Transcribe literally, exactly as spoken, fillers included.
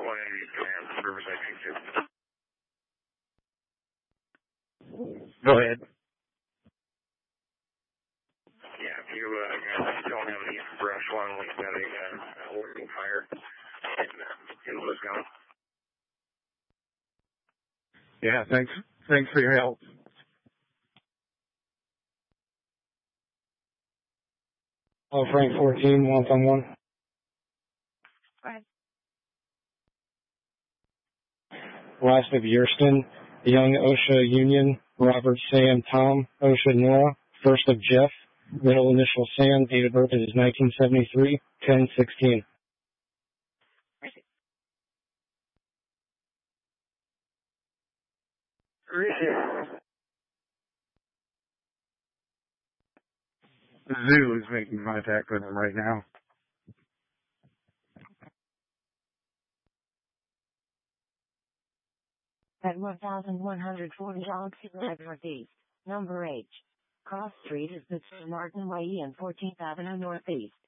one eighty Command, Riverside two two. Go ahead. Yeah, if you uh, guys don't have any brush along, we've got a uh, working fire and uh, it was gone. Yeah, thanks. Thanks for your help. Oh, Frank fourteen, one on one. Right. West of Yearston, Young OSHA Union, Robert Sam Tom, OSHA Nora, first of Jeff, middle initial Sam, date of birth is nineteen seventy-three, ten sixteen. Zoo is making contact with him right now. At one thousand one hundred forty Galaxy Drive Northeast, number H. Cross Street is between Martin Way and fourteenth Avenue Northeast.